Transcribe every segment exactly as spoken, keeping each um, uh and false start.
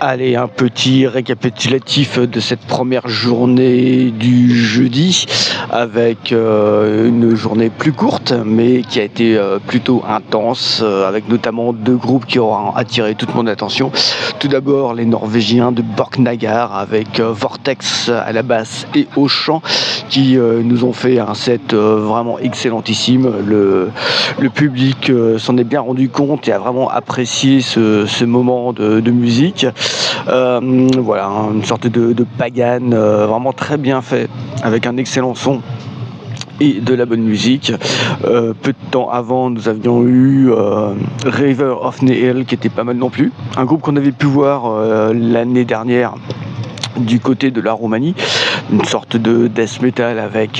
Allez, un petit récapitulatif de cette première journée du jeudi avec euh, une journée plus courte mais qui a été euh, plutôt intense euh, avec notamment deux groupes qui auront attiré toute mon attention. Tout d'abord les Norvégiens de Borknagar avec euh, Vortex à la basse et au chant qui euh, nous ont fait un set euh, vraiment excellentissime. Le, le public euh, s'en est bien rendu compte et a vraiment apprécié ce, ce moment de, de musique. Euh, voilà, une sorte de, de pagan euh, vraiment très bien fait avec un excellent son et de la bonne musique. Euh, peu de temps avant, nous avions eu euh, River of Nihil qui était pas mal non plus, un groupe qu'on avait pu voir euh, l'année dernière du côté de la Roumanie, une sorte de death metal avec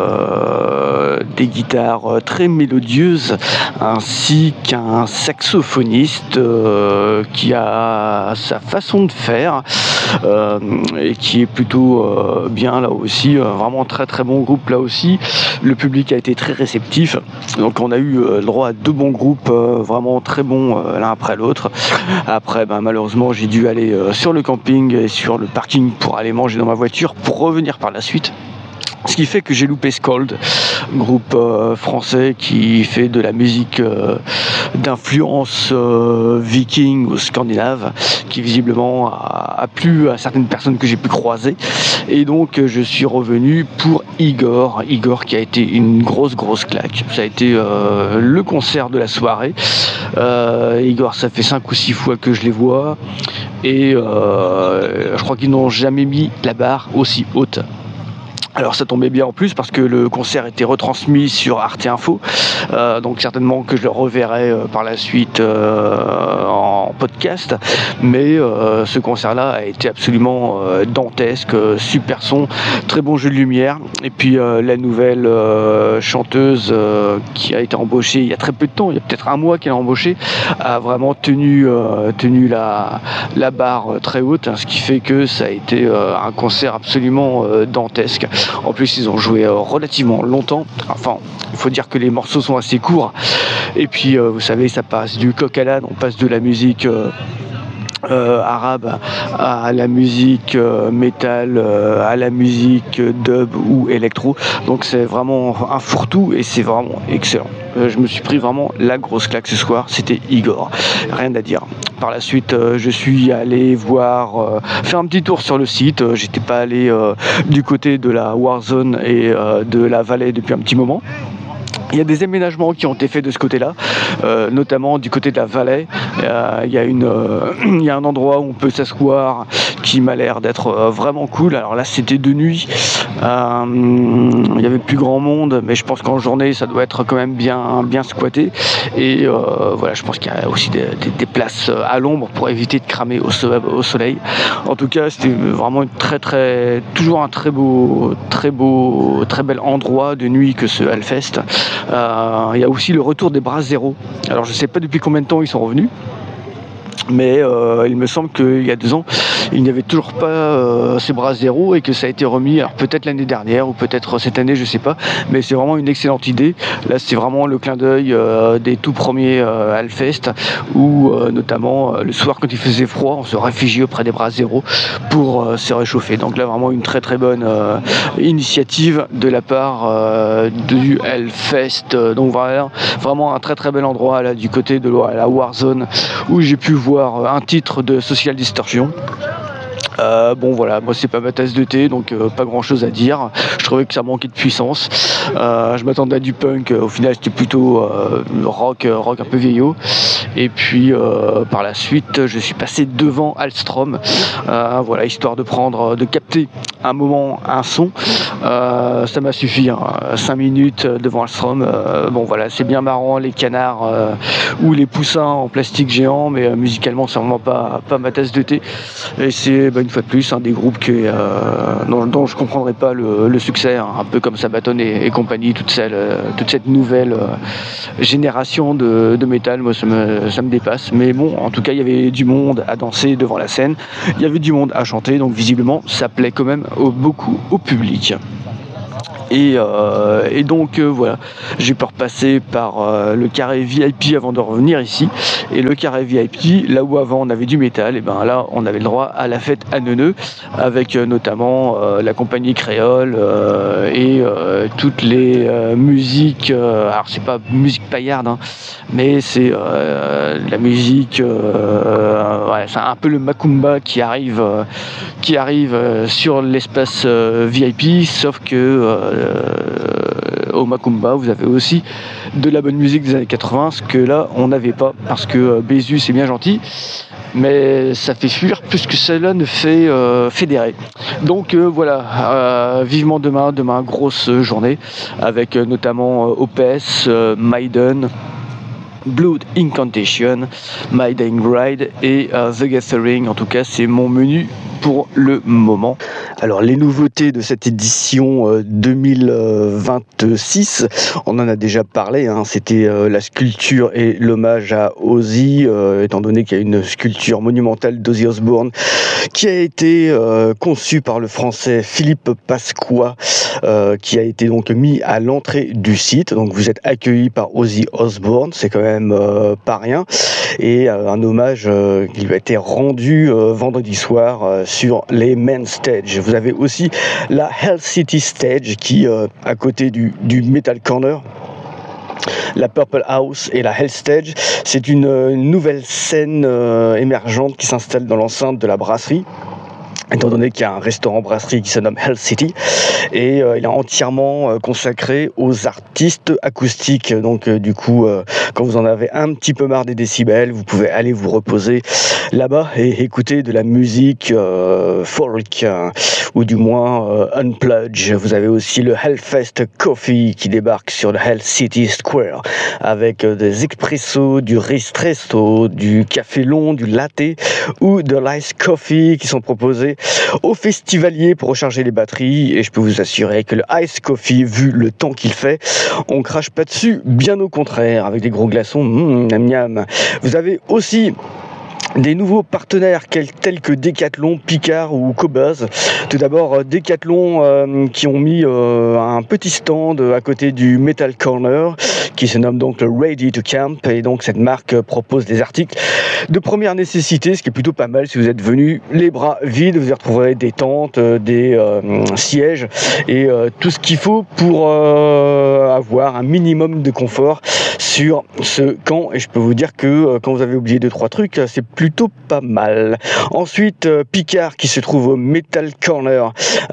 euh, des guitares très mélodieuses ainsi qu'un saxophoniste euh, qui a sa façon de faire euh, et qui est plutôt euh, bien là aussi, euh, vraiment très très bon groupe là aussi. Le public a été très réceptif, donc on a eu euh, le droit à deux bons groupes euh, vraiment très bons euh, l'un après l'autre. Après ben, malheureusement j'ai dû aller euh, sur le camping et sur le parking pour aller manger dans ma voiture pour revenir par la suite. Ce qui fait que j'ai loupé Scold, groupe euh, français qui fait de la musique euh, d'influence euh, viking ou scandinave, qui visiblement a, a plu à certaines personnes que j'ai pu croiser. Et donc je suis revenu pour Igor, Igor qui a été une grosse grosse claque. Ça a été euh, le concert de la soirée. Euh, Igor, ça fait cinq ou six fois que je les vois et euh, je crois qu'ils n'ont jamais mis la barre aussi haute. Alors ça tombait bien en plus parce que le concert était retransmis sur Arte Info, euh, donc certainement que je le reverrai euh, par la suite euh, en podcast, mais euh, ce concert-là a été absolument euh, dantesque, euh, super son, très bon jeu de lumière, et puis euh, la nouvelle euh, chanteuse euh, qui a été embauchée il y a très peu de temps, il y a peut-être un mois qu'elle a embauché, a vraiment tenu, euh, tenu la, la barre très haute, hein, ce qui fait que ça a été euh, un concert absolument euh, dantesque. En plus, ils ont joué euh, relativement longtemps. Enfin, il faut dire que les morceaux sont assez courts. Et puis, euh, vous savez, ça passe du coq à l'âne. On passe de la musique euh, euh, arabe à la musique euh, métal, euh, à la musique dub ou électro. Donc, c'est vraiment un fourre-tout et c'est vraiment excellent. Euh, je me suis pris vraiment la grosse claque ce soir. C'était Igor. Rien à dire. Par la suite, euh, je suis allé voir, euh, faire un petit tour sur le site. Euh, j'étais pas allé euh, du côté de la Warzone et euh, de la Vallée depuis un petit moment. Il y a des aménagements qui ont été faits de ce côté-là, euh, notamment du côté de la Vallée. Euh, il y a une, euh, il y a un endroit où on peut s'asseoir qui m'a l'air d'être euh, vraiment cool. Alors là, c'était de nuit. Euh, il y avait plus grand monde, mais je pense qu'en journée, ça doit être quand même bien, bien squatté. Et euh, voilà, je pense qu'il y a aussi des, des, des places à l'ombre pour éviter de cramer au, so- au soleil. En tout cas, c'était vraiment une très, très, toujours un très beau, très beau, très bel endroit de nuit que ce Hellfest. Euh, il y a aussi le retour des Bras Zéro. Alors je ne sais pas depuis combien de temps ils sont revenus, mais euh, il me semble qu'il y a deux ans il n'y avait toujours pas euh, ces Bras Zéro et que ça a été remis, alors peut-être l'année dernière ou peut-être cette année, je sais pas, mais c'est vraiment une excellente idée. Là c'est vraiment le clin d'œil euh, des tout premiers euh, Hellfest où euh, notamment euh, le soir quand il faisait froid on se réfugiait auprès des Bras Zéro pour euh, se réchauffer. Donc là vraiment une très très bonne euh, initiative de la part euh, du Hellfest. Donc voilà, vraiment un très très bel endroit là du côté de la Warzone où j'ai pu voir un titre de Social Distortion. Euh, bon voilà, moi c'est pas ma tasse de thé, donc euh, pas grand chose à dire. Je trouvais que ça manquait de puissance. Euh, je m'attendais à du punk, au final c'était plutôt euh, rock, rock un peu vieillot. Et puis euh, par la suite, je suis passé devant Alstrom, euh, voilà, histoire de prendre, de capter un moment, un son. Euh, ça m'a suffi, hein, cinq minutes devant Alstrom. Euh, bon voilà, c'est bien marrant les canards euh, ou les poussins en plastique géant, mais euh, musicalement c'est vraiment pas, pas ma tasse de thé. Et c'est bah, une fois de plus un des groupes que, euh, dont, dont je ne comprendrais pas le, le succès, hein, un peu comme Sabaton et, et compagnie, toute, celle, toute cette nouvelle euh, génération de, de métal. Moi ça me, ça me dépasse, mais bon, en tout cas il y avait du monde à danser devant la scène, il y avait du monde à chanter, donc visiblement ça plaît quand même au, beaucoup au public. Et, euh, et donc euh, voilà, j'ai pu repasser par euh, le carré V I P avant de revenir ici. Et le carré V I P, là où avant on avait du métal, et ben là on avait le droit à la fête à Neuneu, avec euh, notamment euh, la compagnie créole euh, et euh, toutes les euh, musiques. Euh, alors c'est pas musique paillarde, hein, mais c'est euh, la musique. Euh, ouais, c'est un peu le macumba qui arrive, euh, qui arrive euh, sur l'espace euh, V I P, sauf que euh, Euh, au Macumba, vous avez aussi de la bonne musique des années quatre-vingts, ce que là on n'avait pas, parce que euh, Bézu c'est bien gentil, mais ça fait fuir plus que cela ne fait euh, fédérer. Donc euh, voilà, euh, vivement demain, demain grosse journée, avec euh, notamment euh, O P S, euh, Maiden, Blood Incantation, My Dying Bride et uh, The Gathering. En tout cas, c'est mon menu pour le moment. Alors, les nouveautés de cette édition euh, deux mille vingt-six, on en a déjà parlé, hein, c'était euh, la sculpture et l'hommage à Ozzy, euh, étant donné qu'il y a une sculpture monumentale d'Ozzy Osbourne qui a été euh, conçue par le français Philippe Pasqua, euh, qui a été donc mis à l'entrée du site. Donc, vous êtes accueilli par Ozzy Osbourne, c'est quand même euh, pas rien, et euh, un hommage euh, qui lui a été rendu euh, vendredi soir euh, sur les main stage. Vous avez aussi la Hell City Stage qui, euh, à côté du, du Metal Corner, la Purple House et la Hell Stage, c'est une, une nouvelle scène euh, émergente qui s'installe dans l'enceinte de la brasserie, étant donné qu'il y a un restaurant-brasserie qui se nomme Hell City, et euh, il est entièrement euh, consacré aux artistes acoustiques. Donc euh, du coup, euh, quand vous en avez un petit peu marre des décibels, vous pouvez aller vous reposer là-bas et écouter de la musique euh, folk, euh, ou du moins euh, unplugged. Vous avez aussi le Hellfest Coffee qui débarque sur le Hell City Square, avec euh, des expressos, du ristretto, du café long, du latte ou de l'ice coffee qui sont proposés aux festivaliers pour recharger les batteries. Et je peux vous assurer que le ice coffee, vu le temps qu'il fait, on crache pas dessus, bien au contraire, avec des gros glaçons, mmh, miam miam. Vous avez aussi des nouveaux partenaires tels que Decathlon, Picard ou Cobuzz. Tout d'abord, Decathlon euh, qui ont mis euh, un petit stand à côté du Metal Corner qui se nomme donc le Ready to Camp, et donc cette marque propose des articles de première nécessité, ce qui est plutôt pas mal si vous êtes venu les bras vides. Vous y retrouverez des tentes, des euh, sièges et euh, tout ce qu'il faut pour euh, avoir un minimum de confort sur ce camp. Et je peux vous dire que euh, quand vous avez oublié deux trois trucs, c'est plutôt pas mal. Ensuite, euh, Picard qui se trouve au Metal Corner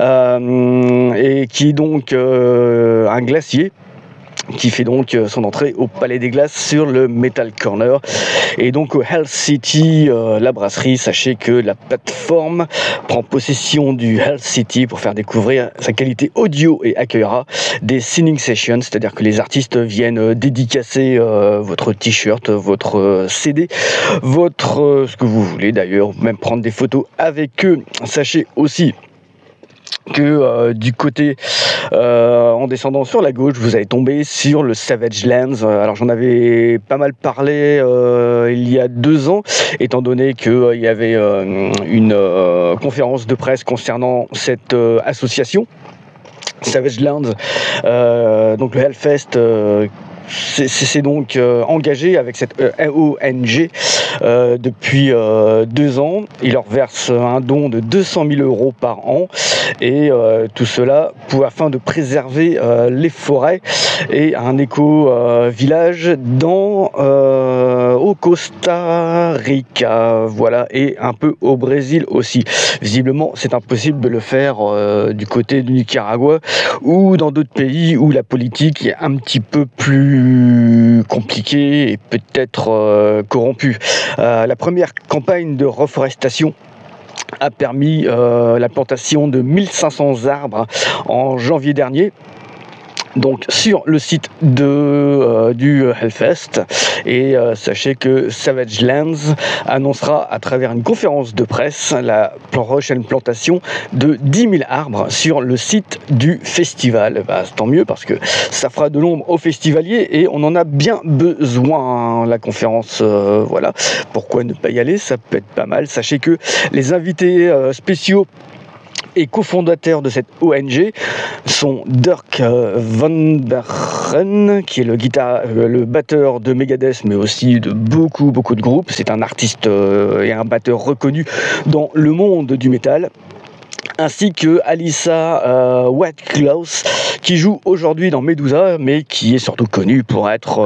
euh, et qui est donc euh, un glacier qui fait donc son entrée au Palais des Glaces sur le Metal Corner. Et donc au Hell City, euh, la brasserie, sachez que la plateforme prend possession du Hell City pour faire découvrir sa qualité audio et accueillera des singing sessions, c'est-à-dire que les artistes viennent dédicacer euh, votre t-shirt, votre C D, votre euh, ce que vous voulez d'ailleurs, même prendre des photos avec eux. Sachez aussi que euh, du côté euh, en descendant sur la gauche, vous allez tomber sur le Savage Lands. Alors j'en avais pas mal parlé euh, il y a deux ans, étant donné qu'il euh, y avait euh, une euh, conférence de presse concernant cette euh, association Savage Lands, euh, donc le Hellfest. Euh, C'est, c'est donc euh, engagé avec cette euh, O N G euh, depuis euh, deux ans. Il leur verse un don de deux cent mille euros par an, et euh, tout cela pour, afin de préserver euh, les forêts et un éco-village euh, dans euh, au Costa Rica, voilà, et un peu au Brésil aussi. Visiblement, c'est impossible de le faire euh, du côté du Nicaragua ou dans d'autres pays où la politique est un petit peu plus compliqué et peut-être euh, corrompu. Euh, la première campagne de reforestation a permis euh, la plantation de mille cinq cents arbres en janvier dernier, donc sur le site de, euh, du Hellfest. Et euh, sachez que Savage Lands annoncera à travers une conférence de presse la prochaine plantation de dix mille arbres sur le site du festival. Bah, tant mieux, parce que ça fera de l'ombre aux festivaliers et on en a bien besoin. La conférence, euh, voilà, pourquoi ne pas y aller, ça peut être pas mal. Sachez que les invités euh, spéciaux et cofondateurs de cette O N G sont Dirk Van Beren, qui est le, guitare, le batteur de Megadeth, mais aussi de beaucoup, beaucoup de groupes. C'est un artiste et un batteur reconnu dans le monde du métal. Ainsi que Alyssa euh, Whitecloth, qui joue aujourd'hui dans Medusa, mais qui est surtout connue pour être